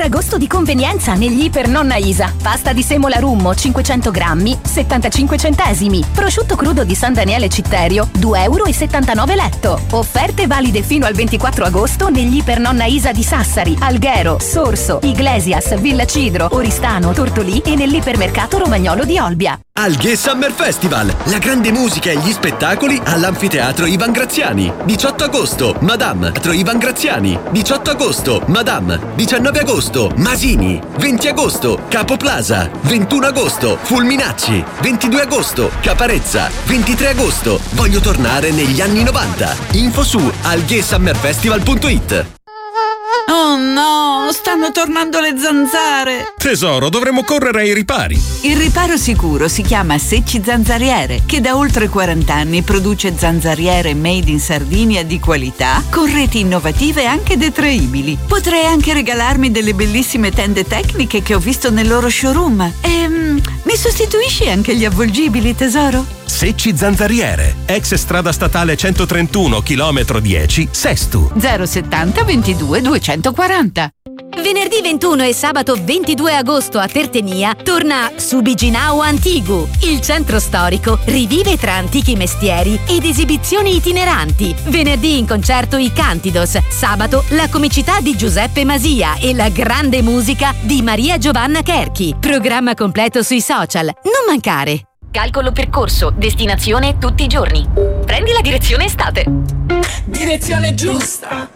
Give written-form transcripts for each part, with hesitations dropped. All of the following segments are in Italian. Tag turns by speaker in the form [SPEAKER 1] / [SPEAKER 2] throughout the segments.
[SPEAKER 1] Ferragosto di convenienza negli Iper Nonna Isa. Pasta di semola Rummo 500 grammi, 75 centesimi. Prosciutto crudo di San Daniele Citterio, 2,79 € letto. Offerte valide fino al 24 agosto negli Iper Nonna Isa di Sassari, Alghero, Sorso, Iglesias, Villa Cidro, Oristano, Tortolì e nell'ipermercato Romagnolo di Olbia.
[SPEAKER 2] Alghe Summer Festival, la grande musica e gli spettacoli all'Anfiteatro Ivan Graziani. 18 agosto, Madame, Teatro Ivan Graziani. 18 agosto, Madame. 19 agosto, Masini. 20 agosto, Capo Plaza. 21 agosto, Fulminacci. 22 agosto, Caparezza. 23 agosto, voglio tornare negli anni 90. Info su alghesummerfestival.it.
[SPEAKER 3] Oh no, stanno tornando le zanzare.
[SPEAKER 4] Tesoro, dovremmo correre ai ripari.
[SPEAKER 3] Il riparo sicuro si chiama Secci Zanzariere, che da oltre 40 anni produce zanzariere made in Sardinia di qualità, con reti innovative e anche detraibili. Potrei anche regalarmi delle bellissime tende tecniche che ho visto nel loro showroom. Mi sostituisci anche gli avvolgibili, tesoro?
[SPEAKER 4] Secci Zanzariere, ex strada statale 131, chilometro 10, Sestu.
[SPEAKER 3] 070 22 240.
[SPEAKER 1] Venerdì 21 e sabato 22 agosto a Tertenia torna Subiginao Antigu. Il centro storico rivive tra antichi mestieri ed esibizioni itineranti. Venerdì in concerto i Cantidos, sabato la comicità di Giuseppe Masia e la grande musica di Maria Giovanna Cherchi. Programma completo sui social. Non mancare. Calcolo percorso, destinazione tutti i giorni. Prendi la direzione estate.
[SPEAKER 5] Direzione giusta.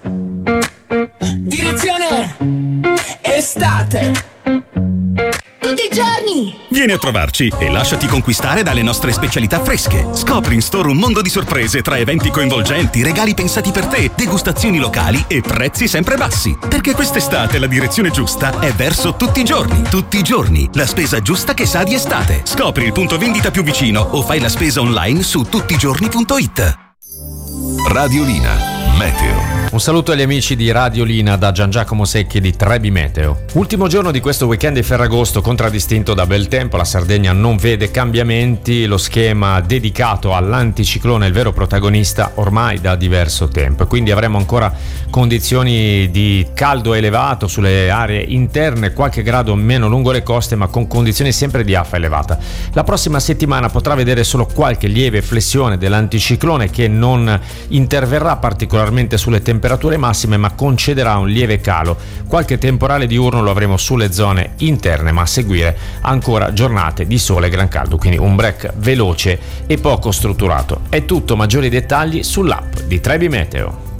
[SPEAKER 5] Direzione estate. Tutti i giorni.
[SPEAKER 4] Vieni a trovarci e lasciati conquistare dalle nostre specialità fresche. Scopri in store un mondo di sorprese tra eventi coinvolgenti, regali pensati per te, degustazioni locali e prezzi sempre bassi. Perché quest'estate la direzione giusta è verso tutti i giorni. Tutti i giorni, la spesa giusta che sa di estate. Scopri il punto vendita più vicino o fai la spesa online su tuttigiorni.it.
[SPEAKER 6] Radiolina Meteo.
[SPEAKER 7] Un saluto agli amici di Radiolina da Gian Giacomo Secchi di Trebi Meteo. Ultimo giorno di questo weekend di Ferragosto contraddistinto da bel tempo, la Sardegna non vede cambiamenti, lo schema dedicato all'anticiclone è il vero protagonista ormai da diverso tempo, quindi avremo ancora condizioni di caldo elevato sulle aree interne, qualche grado meno lungo le coste ma con condizioni sempre di afa elevata. La prossima settimana potrà vedere solo qualche lieve flessione dell'anticiclone che non interverrà particolarmente sulle temperature massime ma concederà un lieve calo. Qualche temporale diurno lo avremo sulle zone interne, ma a seguire ancora giornate di sole e gran caldo, quindi un break veloce e poco strutturato. È tutto, maggiori dettagli sull'app di Trebi Meteo.